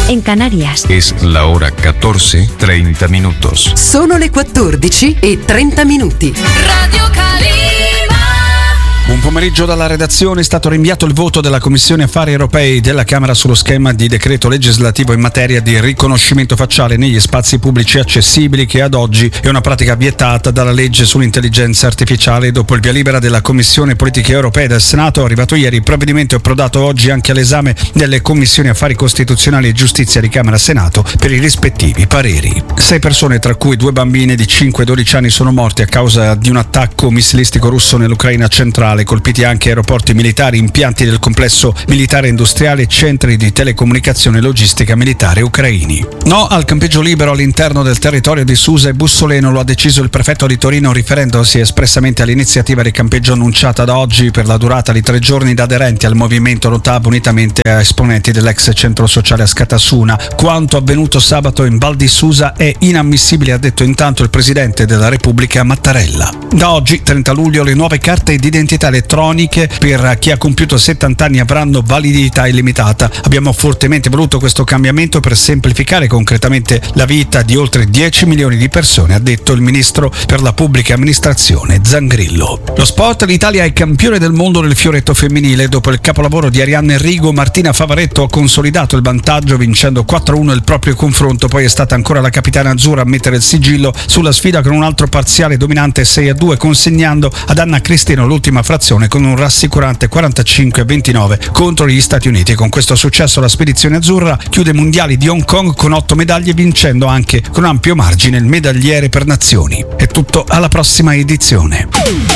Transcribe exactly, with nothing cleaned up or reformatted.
en Canarias. Es la hora catorce, treinta minutos. Sono le quattordici e trenta minuti. Radio Calima. Buon pomeriggio dalla redazione. È stato rinviato il voto della Commissione Affari Europei della Camera sullo schema di decreto legislativo in materia di riconoscimento facciale negli spazi pubblici accessibili, che ad oggi è una pratica vietata dalla legge sull'intelligenza artificiale. Dopo il via libera della Commissione Politiche Europee del Senato, arrivato ieri, il provvedimento è approdato oggi anche all'esame delle Commissioni Affari Costituzionali e Giustizia di Camera e Senato per i rispettivi pareri. Sei persone, tra cui due bambine di cinque e dodici anni, sono morte a causa di un attacco missilistico russo nell'Ucraina centrale. Colpiti anche aeroporti militari, impianti del complesso militare industriale e centri di telecomunicazione e logistica militare ucraini. No al campeggio libero all'interno del territorio di Susa e Bussoleno, lo ha deciso il prefetto di Torino, riferendosi espressamente all'iniziativa di campeggio annunciata da oggi per la durata di tre giorni da aderenti al movimento Rotab, unitamente a esponenti dell'ex centro sociale Askatasuna. Quanto avvenuto sabato in Val di Susa è inammissibile, ha detto intanto il presidente della Repubblica Mattarella. Da oggi, trenta luglio, le nuove carte d'identità elettroniche per chi ha compiuto settanta anni avranno validità illimitata. Abbiamo fortemente voluto questo cambiamento per semplificare concretamente la vita di oltre dieci milioni di persone, ha detto il ministro per la pubblica amministrazione Zangrillo. Lo sport: l'Italia è campione del mondo nel fioretto femminile. Dopo il capolavoro di Arianna Enrico, Martina Favaretto ha consolidato il vantaggio vincendo quattro a uno il proprio confronto. Poi è stata ancora la capitana azzurra a mettere il sigillo sulla sfida con un altro parziale dominante sei a due, consegnando ad Anna Cristino l'ultima frazione con un rassicurante quarantacinque a ventinove contro gli Stati Uniti. Con questo successo la spedizione azzurra chiude i mondiali di Hong Kong con otto medaglie, vincendo anche con ampio margine il medagliere per nazioni. È tutto, alla prossima edizione.